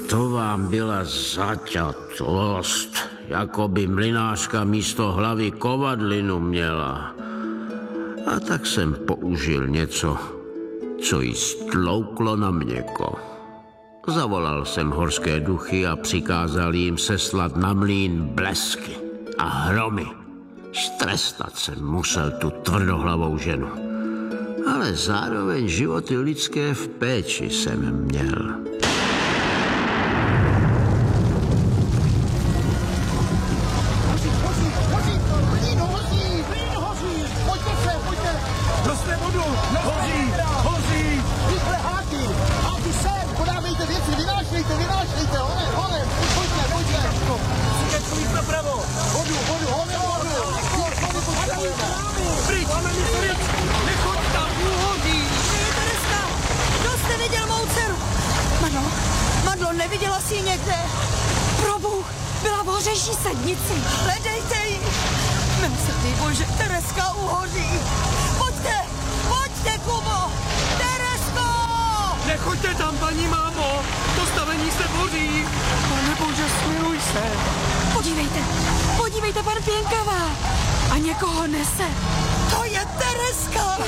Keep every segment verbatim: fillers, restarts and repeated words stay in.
To vám byla zaťatost, jako by mlynářka místo hlavy kovadlinu měla. A tak jsem použil něco, co jí stlouklo na měko. Zavolal jsem horské duchy a přikázal jim seslat na mlýn blesky a hromy. Strestat jsem musel tu tvrdohlavou ženu. Ale zároveň životy lidské v péči jsem měl. Neviděla jsi ji někde? Probůh, byla v hořejší sednici. Hledejte ji. Milosrdný Bože, Tereska uhoří. Pojďte, pojďte, Kubo. Teresko! Nechoďte tam, paní mámo. To stavení se boří. Pane Bože, smiluj se. Podívejte, podívejte, pan Pěnkava. A někoho nese. To je Tereska.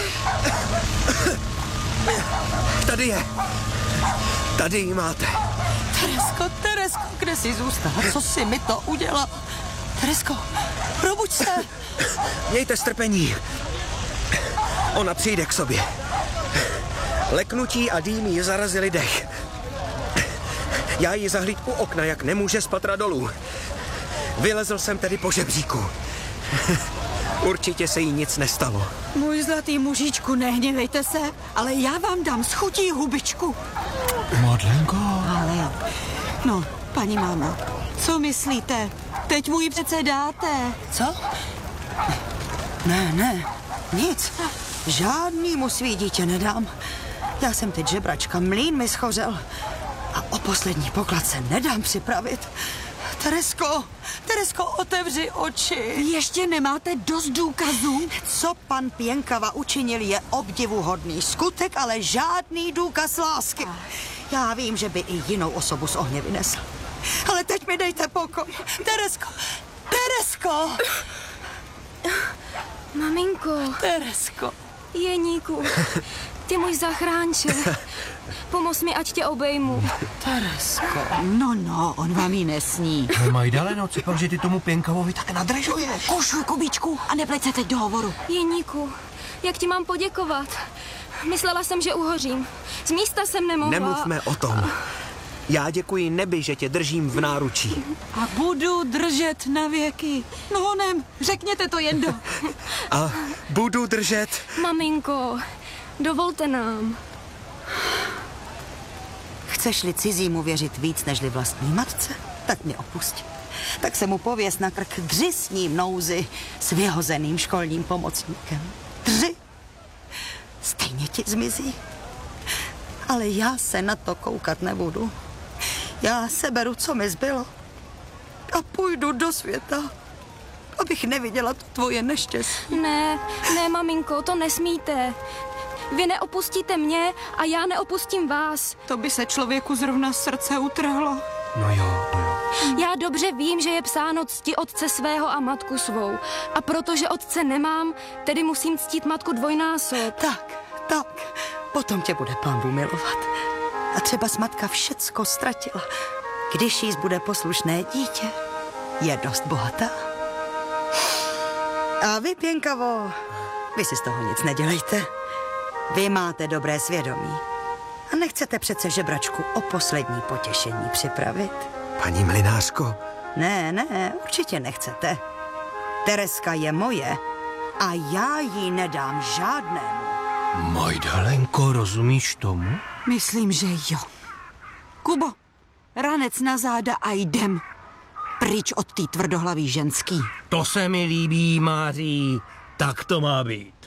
Tady je. Tady ji máte. Teresko, Teresko, kde jsi zůstala? Co jsi mi to udělal? Teresko, probuď se. Mějte strpení. Ona přijde k sobě. Leknutí a dým ji zarazili dech. Já ji zahlíd u okna, jak nemůže z patra dolů. Vylezl jsem tedy po žebříku. Určitě se jí nic nestalo. Můj zlatý mužičku, nehněvejte se, ale já vám dám s chutí hubičku. Madlenko. Ale jo. No, paní máma, co myslíte? Teď mu ji přece dáte. Co? Ne, ne, nic. Žádnýmu svý dítě nedám. Já jsem teď žebračka, mlýn mi schořel. A o poslední poklad se nedám připravit. Teresko, Teresko, otevři oči. Ještě nemáte dost důkazů? Co pan Pěnkava učinil, je obdivuhodný skutek, ale žádný důkaz lásky. Já vím, že by i jinou osobu z ohně vynesl. Ale teď mi dejte pokoj. Teresko, Teresko! Maminko. Teresko. Jeníku, ty můj zachránče. Pomoz mi, ať tě obejmu. Teresko. No, no, on vám ji nesní. Majdaleno, co pak, že ty tomu Pěnkavovi tak nadržuješ? Kušuj, Kubíčku, a nepleť se teď do hovoru. Jeníku, jak ti mám poděkovat? Myslela jsem, že uhořím. Z místa jsem nemohla. Nemluvme o tom. Já děkuji nebi, že tě držím v náručí. A budu držet na věky. No honem, řekněte to jen do. A budu držet. Maminko, dovolte nám. Chceš-li cizímu věřit víc nežli vlastní matce, tak mě opusť. Tak se mu pověs na krk, dři s ním nouzi s vyhozeným školním pomocníkem. Dři. Stejně ti zmizí. Ale já se na to koukat nebudu. Já seberu, co mi zbylo. A půjdu do světa, abych neviděla to tvoje neštěstí. Ne, ne, maminko, to nesmíte. Vy neopustíte mě a já neopustím vás. To by se člověku zrovna srdce utrhlo. No jo, no jo. Já dobře vím, že je psáno cti otce svého a matku svou. A protože otce nemám, tedy musím ctít matku dvojnásob. Tak, tak, potom tě bude Pán Bůh milovat. A třeba matka všecko ztratila. Když jí bude poslušné dítě, je dost bohatá. A vy, Pěnkavo, vy si z toho nic nedělejte. Vy máte dobré svědomí. A nechcete přece žebračku o poslední potěšení připravit? Paní mlynářko. Ne, ne, určitě nechcete. Tereska je moje a já ji nedám žádnému. Majdalenko, rozumíš tomu? Myslím, že jo. Kubo, ranec na záda a jdem. Pryč od té tvrdohlavý ženský. To se mi líbí, Máří. Tak to má být.